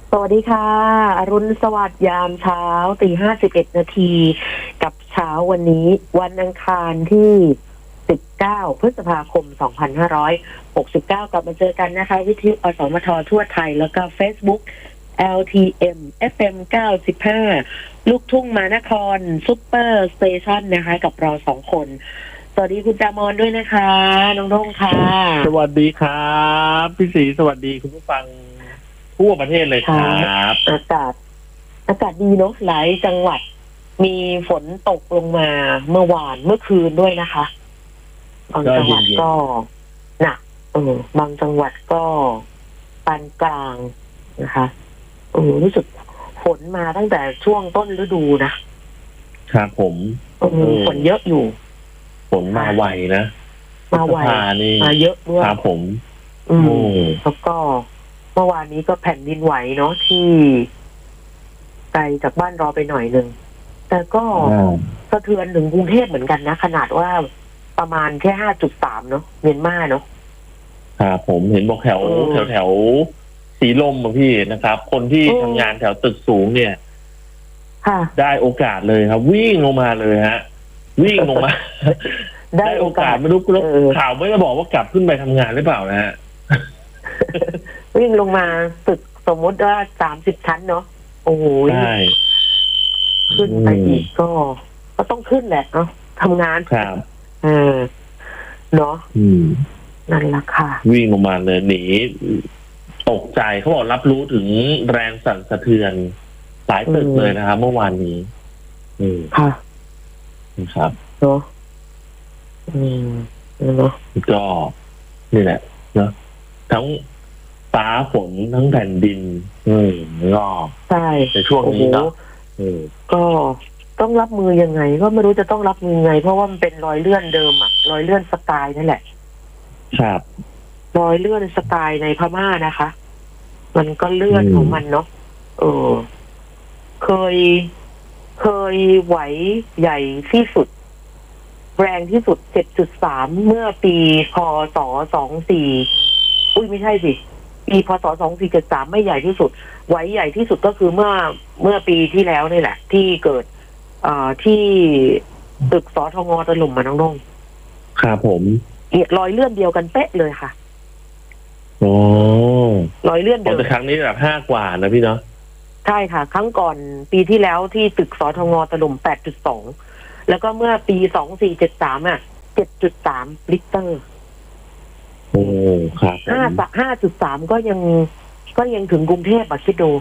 สวัสดีค่ะอรุณสวัสดิ์ยามเช้าตี 5:11 นาทีกับเช้าวันนี้วันอังคารที่19 พฤษภาคม 2569 กลับมาเจอกันนะคะวิทยุอสมททั่วไทยแล้วก็ Facebook LTM FM 95 ลูกทุ่งมานครซุปเปอร์สเตชันนะคะกับเราสองคน สวัสดีคุณจามอนด้วยนะคะน้องโด่งค่ะสวัสดีครับพี่ศรีสวัสดีคุณผู้ฟังทั่วประเทศเลยครับอากาศดีเนาะหลายจังหวัดมีฝนตกลงมาเมื่อวานเมื่อคืนด้วยนะคะบางจังหวัดก็หนักบางจังหวัดก็ปานกลางนะคะรู้สึกฝนมาตั้งแต่ช่วงต้นฤดูนะครับผมฝนเยอะอยู่ฝนมาไวนะมาไวมาเยอะด้วยครับผมแล้วก็เมื่อวานนี้ก็แผ่นดินไหวเนาะที่ไกลจากบ้านเราไปหน่อยนึงแต่ก็สะเทือนถึงกรุงเทพเหมือนกันนะขนาดว่าประมาณแค่ 5.3 เนาะเมียนมาเนาะครับผมเห็นบอกแถวสีลมพี่นะครับคนที่ทำงานแถวตึกสูงเนี่ยได้โอกาสเลยครับวิ่งลงมาเลยฮะวิ่งลงมาได้โอกาสไม่รู้ข่าวไม่ได้บอกว่ากลับขึ้นไปทำงานหรือเปล่านะฮะวิ่งลงมาตึกสมมติว่า30 ชั้นเนาะโอ้โหขึ้นไปอีกก็ต้องขึ้นแหละเนาะทำงานครับเนาะนั่นแหละค่ะวิ่งลงมาเลยหนีตกใจเขาบอกรับรู้ถึงแรงสั่นสะเทือนหลายตึกเลยนะครับเมื่อวานนี้ค่ะครับเนาะเนาะก็นี่แหละเนาะทั้งฟ้าฝนทั้งแผ่นดินก็ใช่ในช่วงนี้เนาะก็ต้องรับมือยังไงก็ไม่รู้จะต้องรับมือยังไงเพราะว่ามันเป็นรอยเลื่อนเดิมอะรอยเลื่อนสไตล์นั่นแหละครับรอยเลื่อนสไตล์ในพม่านะคะมันก็เลื่อนของมันเนาะเคยไหวใหญ่ที่สุดแรงที่สุด 7.3 เมื่อปีพศ24ไม่ใช่สิปีพศ2473ไม่ใหญ่ที่สุดไหวใหญ่ที่สุดก็คือเมื่อปีที่แล้วนี่แหละที่เกิดที่ตึกสทงถล่มมาน้องๆครับผมรอยเลื่อนเดียวกันเป๊ะเลยค่ะรอยเลื่อนเดิมแต่ครั้งนี้แบบ5 กว่านะพี่เนาะใช่ค่ะครั้งก่อนปีที่แล้วที่ตึกสทงถล่ม 8.2 แล้วก็เมื่อปี2473 7.3 ริกเตอร์ครับ 5.3 ก็ยังถึงกรุงเทพอ่ะคิดดู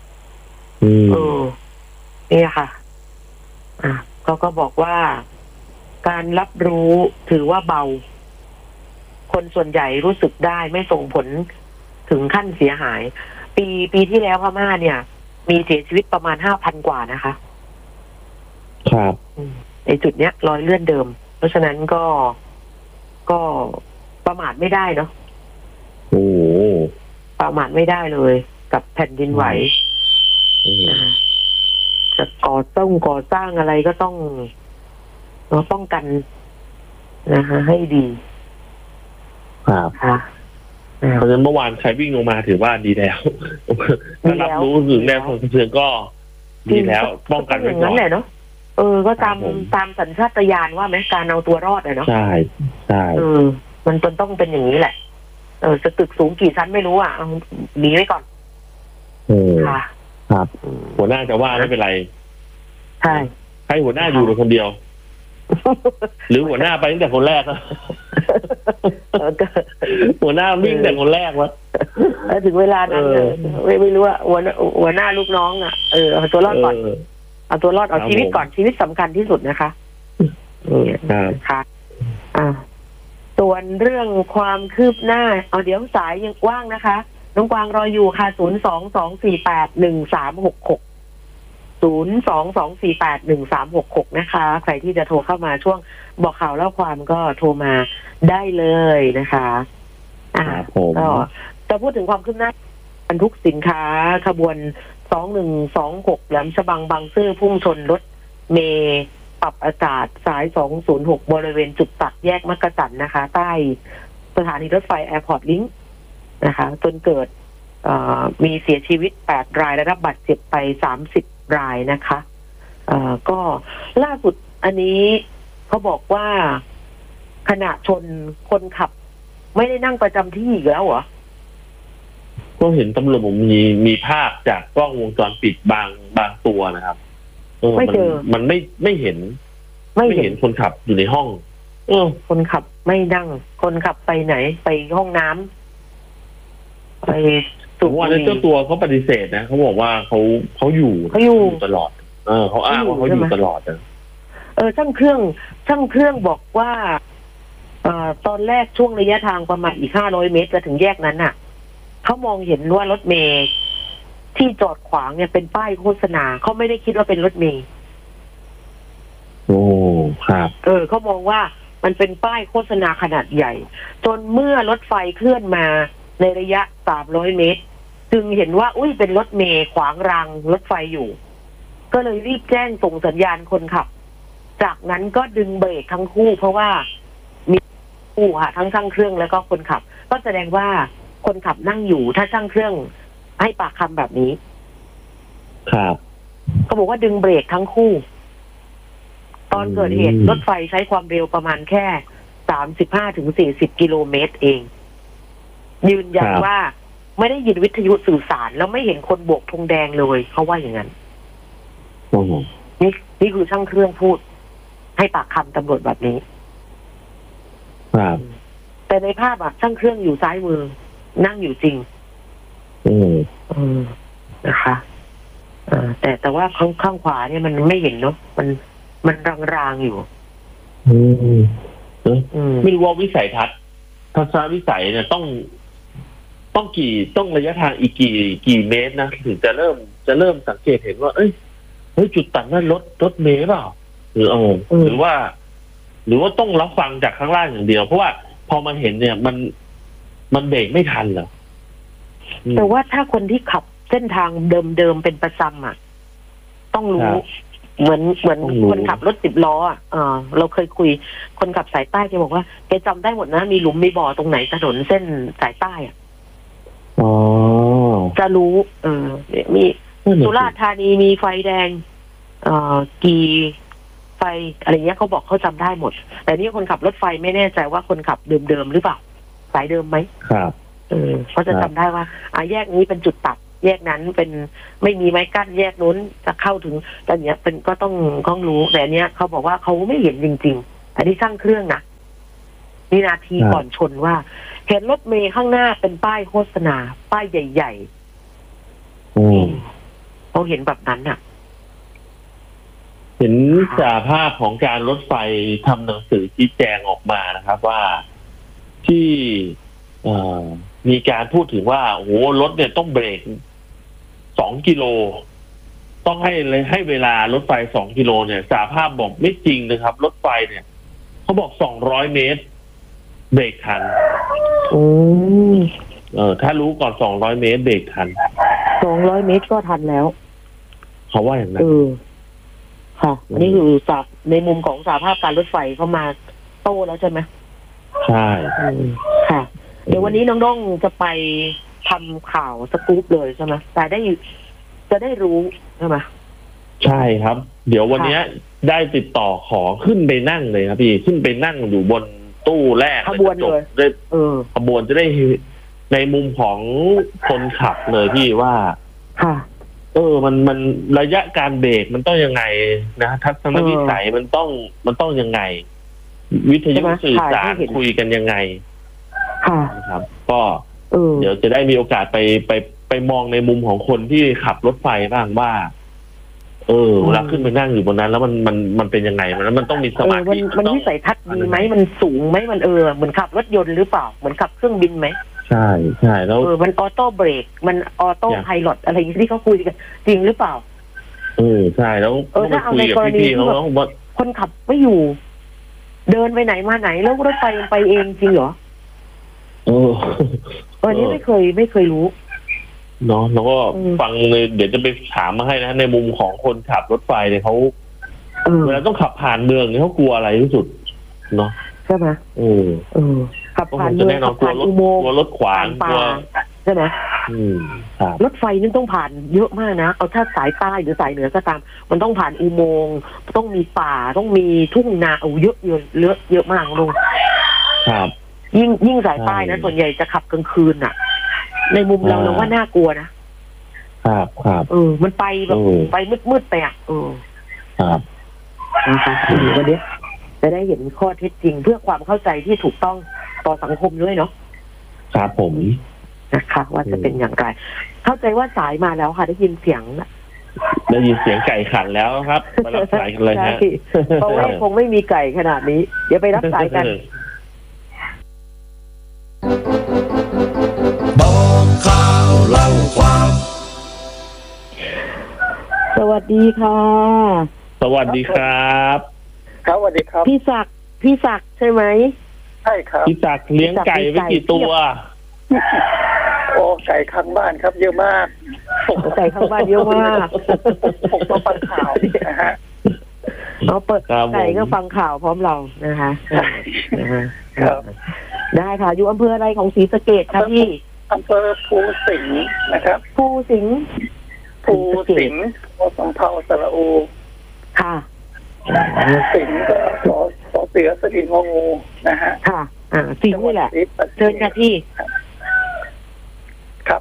นี่ค่ะเขาก็บอกว่าการรับรู้ถือว่าเบาคนส่วนใหญ่รู้สึกได้ไม่ส่งผลถึงขั้นเสียหายปีที่แล้วพม่าเนี่ยมีเสียชีวิตประมาณ 5,000 กว่านะคะครับในจุดเนี้ยรอยเลื่อนเดิมเพราะฉะนั้นก็ประมาทไม่ได้เนาะประมาทไม่ได้เลยกับแผ่นดินไหวจะก่อสร้างอะไรก็ต้องป้องกันนะคะให้ดีครับเพราะฉะนั้นเมื่อวานใครวิ่งลงมาถือว่าดีแล้วถ้ารับรู้ถึงแรงสั่นสะเทือนก็ดีแล้วป้องกันไว้ก่อนนั่นแหละเนาะก็ตามสัญชาตญาณว่าไหมการเอาตัวรอดเนาะใช่มันต้องเป็นอย่างนี้แหละจะตึกสูงกี่ชั้นไม่รู้หนีไว้ก่อนค่ะครับหัวหน้าจะว่าไม่เป็นไรใช่ให้หัวหน้าอยู่คนเดียวหรือหัวหน้าไปตั้งแต่คนแรกหัวหน้าวิ่งแต่คนแรกวะถึงเวลานั้นไม่รู้ว่าหัวหน้าลูกน้องเอาตัวรอดก่อนเอาตัวรอดเอาชีวิตก่อนชีวิตสำคัญที่สุดนะคะค่ะส่วนเรื่องความคืบหน้าเดี๋ยวสายยังว่างนะคะน้องกวางรออยู่ค่ะ022481366 022481366นะคะใครที่จะโทรเข้ามาช่วงบอกข่าวเล่าความก็โทรมาได้เลยนะคะก็จะพูดถึงความคืบหน้าบรรทุกสินค้าขบวน2126แหลมฉบังบางซื่อพุ่งชนรถเมล์ปรับอากาศสาย206บริเวณจุดตัดแยกมักกะสันนะคะใต้สถานีรถไฟแอร์พอร์ตลิงค์นะคะจนเกิดมีเสียชีวิต8 รายและรับบาดเจ็บไป30 รายนะคะก็ล่าสุดอันนี้เขาบอกว่าขณะชนคนขับไม่ได้นั่งประจำที่อีกแล้วเหรอก็เห็นตำรวจผมมีภาพจากกล้องวงจรปิดบางตัวนะครับไม่เจอมันไม่เห็นคนขับอยู่ในห้องคนขับไม่นั่งคนขับไปไหนไปห้องน้ำไปสูบบุหรี่เจ้าตัวเขาปฏิเสธนะเขาบอกว่าเขาอยู่ตลอดเขาอ้างว่าเขาอยู่ตลอดช่างเครื่องบอกว่าตอนแรกช่วงระยะทางประมาณอีก500 เมตรจะถึงแยกนั้นน่ะเขามองเห็นว่ารถเมล์ที่จอดขวางเนี่ยเป็นป้ายโฆษณาเขาไม่ได้คิดว่าเป็นรถเมล์โอ้ครับเขามองว่ามันเป็นป้ายโฆษณาขนาดใหญ่จนเมื่อรถไฟเคลื่อนมาในระยะ300 เมตรจึงเห็นว่าอุ้ยเป็นรถเมล์ขวางรางรถไฟอยู่ก็เลยรีบแจ้งส่งสัญญาณคนขับจากนั้นก็ดึงเบรกทั้งคู่เพราะว่ามีคู่ค่ะทั้งช่างเครื่องแล้วก็คนขับก็แสดงว่าคนขับนั่งอยู่ถ้าช่างเครื่องให้ปากคำแบบนี้ครับเขาบอกว่าดึงเบรกทั้งคู่ตอนเกิดเหตุรถไฟใช้ความเร็วประมาณแค่35-40 กิโลเมตรเองยืนยันว่าไม่ได้ยินวิทยุสื่อสารแล้วไม่เห็นคนโบกธงแดงเลยเขาว่าอย่างนั้นนี่คือช่างเครื่องพูดให้ปากคำตำรวจแบบนี้ครับแต่ในภาพช่างเครื่องอยู่ซ้ายมือนั่งอยู่จริงนะคะแต่ว่าข้างขวาเนี่ยมันไม่เห็นเนาะมันรางๆอยู่ไม่รู้ว่าวิสัยทัศน์ทัศนวิสัยเนี่ยต้องระยะทางอีกกี่เมตรนะถึงจะเริ่มสังเกตเห็นว่าเอ้ยจุดตัดนั้นรถเมล์เปล่าหรือว่าต้องรับฟังจากข้างล่างอย่างเดียวเพราะว่าพอมาเห็นเนี่ยมันเบรกไม่ทันเหรอแต่ว่าถ้าคนที่ขับเส้นทางเดิมเป็นประจำต้องรู้เหมือนคนขับรถ10 ล้อเราเคยคุยคนขับสายใต้แกบอกว่าแกจำได้หมดนะมีหลุมมีบ่อตรงไหนถนนเส้นสายใต้จะรู้มีสุราษฎร์ธานีมีไฟแดงกี่ไฟอะไรเงี้ยเขาบอกเขาจำได้หมดแต่นี่คนขับรถไฟไม่แน่ใจว่าคนขับเดิมหรือเปล่าสายเดิมไหมครับเขาจะจำได้ว่าแยกนี้เป็นจุดตัดแยกนั้นเป็นไม่มีไม้กั้นแยกนู้นจะเข้าถึงแต่เนี้ยเป็นก็ต้องรู้แต่เนี้ยเขาบอกว่าเขาไม่เห็นจริงๆอันนี้ช่างเครื่องนะวินาทีก่อนชนว่าเห็นรถเมล์ข้างหน้าเป็นป้ายโฆษณาป้ายใหญ่ๆเขาเห็นแบบนั้นน่ะเห็นจากภาพของการรถไฟทำหนังสือชี้แจงออกมานะครับว่าที่มีการพูดถึงว่าโอ้โหรถเนี่ยต้องเบรก2 กิโลต้องให้เวลารถไฟ2 กิโลเนี่ยสาภาพบอกไม่จริงนะครับรถไฟเนี่ยเขาบอก200 เมตรเบรกทันถ้ารู้ก่อน200 เมตรเบรกทัน 200 เมตรก็ทันแล้วเขาว่าอย่างนั้นค่ะอันนี้คือในมุมของสาภาพการรถไฟเขามาโต้แล้วใช่ไหมใช่ค่ะเดี๋ยววันนี้น้องด้งจะไปทำข่าวสกู๊ปเลยใช่ไหมแต่จะได้รู้ใช่ไหมใช่ครับเดี๋ยววันนี้ได้ติดต่อขอขึ้นไปนั่งเลยครับพี่ขึ้นไปนั่งอยู่บนตู้แรกขบวนเลยได้ขบวนจะได้ในมุมของคนขับเลยพี่ว่ามันระยะการเบรกมันต้องยังไงนะทัศนวิสัยมันต้องยังไงวิทยุสื่อสารคุยกันยังไงนะครับก็เดี๋ยวจะได้มีโอกาสไปมองในมุมของคนที่ขับรถไฟบ้างว่าเวลาขึ้นไปนั่งอยู่บนนั้นแล้วมันเป็นยังไงมันต้องมีสมาธิมันวิสัยทัศน์ดีไหมมันสูงไหมมันเหมือนขับรถยนต์หรือเปล่าเหมือนขับเครื่องบินไหมใช่แล้วมันออโต้เบรกมันออโต้ไพลอตอะไรที่เขาคุยกันจริงหรือเปล่าใช่แล้วถ้าเอาในกรณีที่แบบคนขับไม่อยู่เดินไปไหนมาไหนแล้วรถไฟมันไปเองจริงเหรออันนี้ไม่เคยรู้เนาะแล้วก็ฟังเลยเดี๋ยวจะไปถามมาให้นะในมุมของคนขับรถไฟเนี่ยเขาเวลาต้องขับผ่านเมืองเนี่ยเขากลัวอะไรที่สุดเนาะใช่ไหมขับผ่านเมืองขับผ่านอุโมงค์กลัวรถขวางใช่ไหมครับรถไฟนี่ต้องผ่านเยอะมากนะเอาถ้าสายใต้หรือสายเหนือก็ตามมันต้องผ่านอุโมงค์ต้องมีป่าต้องมีทุ่งนาเยอะเยอะมากลุงครับยิ่งสายใต้นะส่วนใหญ่จะขับกลางคืนอ่ะ ในมุมเราว่าน่ากลัวนะครับมันไปแบบไปมืดไปอ่ะครับนะคะวันนี้จะได้เห็นข้อเท็จจริงเพื่อความเข้าใจที่ถูกต้องต่อสังคมด้วยเนาะครับผมนะคะว่าจะเป็นอย่างไรเข้าใจว่าสายมาแล้วค่ะได้ยินเสียงไก่ขันแล้วครับมารับสายกันเลยฮะเพราะว่าคงไม่มีไก่ขนาดนี้เดี๋ยวไปรับสายกันบอกข่าวเล่าความสวัสดีค่ะสวัสดีครับครับสวัสดีครับพี่ศักดิ์ใช่ไหมใช่ครับพี่ศักดิ์เลี้ยงไก่ไว้กี่ตัวโอ้ไก่ข้างบ้านครับเยอะมากไก่ข้างบ้านเยอะมากผมก็ฟังข่าวนะฮะเราเปิดไก่ก็ฟังข่าวพร้อมเรานะคะครับได้ค่ะอยู่อำเภออะไรของศรีสะเกษครับพี่อำเภอภูสิงห์นะครับภูสิงห์พสำเภาสระอูค่ะสิงห์ก็สอเสือสดินงองูนะฮะค่ะสิงห์นี่แหละเชิญค่ะพี่ครับ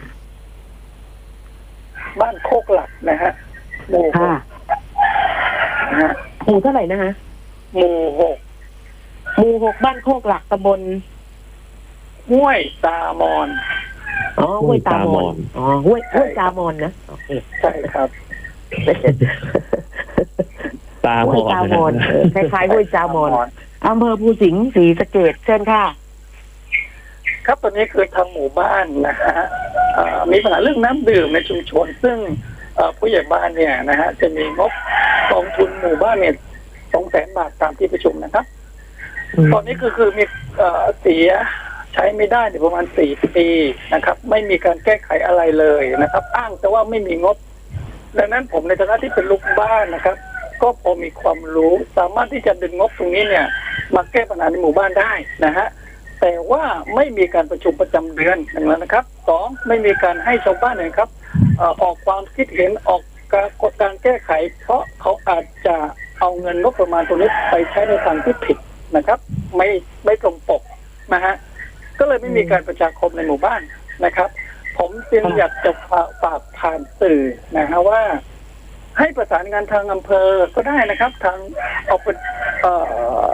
บ้านโคกหลักนะฮะหมู่ค่ะหมู่เท่าไหร่นะฮะหมู่6 บ้านโคกหลักตำบลห้วยตามอนห้วยตามอนห้วยตามอนนะใช่ครับตามอนคล้ายๆห้วยตามอนอำเภอภูสิงห์ศรีสะเกษเชิญค่ะครับตอนนี้คือทางหมู่บ้านนะฮะมีปัญหาเรื่องน้ำดื่มในชุมชนซึ่งผู้ใหญ่บ้านเนี่ยนะฮะจะมีงบกองทุนหมู่บ้านเนี่ย200,000 บาทตามที่ประชุมนะครับตอนนี้คือมีเสียใช้ไม่ได้ประมาณ4 ปีนะครับไม่มีการแก้ไขอะไรเลยนะครับอ้างแต่ว่าไม่มีงบดังนั้นผมในฐานะที่เป็นลูกบ้านนะครับก็พอมีความรู้สามารถที่จะดึงงบตรงนี้เนี่ยมาแก้ปัญหาในหมู่บ้านได้นะฮะแต่ว่าไม่มีการประชุมประจำเดือนอย่างนั้นนะครับ2ไม่มีการให้ชาวบ้านนะครับออกความคิดเห็นออกการแก้ไขเพราะเขาอาจจะเอาเงินงบประมาณตรงนี้ไปใช้ในทางที่ผิดนะครับไม่ตรงปกนะฮะก็เลยไม่มีการประชาคมในหมู่บ้านนะครับผมจึงอยากจะฝากผ่านสื่อนะฮะว่าให้ประสานงานทางอำเภอก็ได้นะครับทางเอาเป็น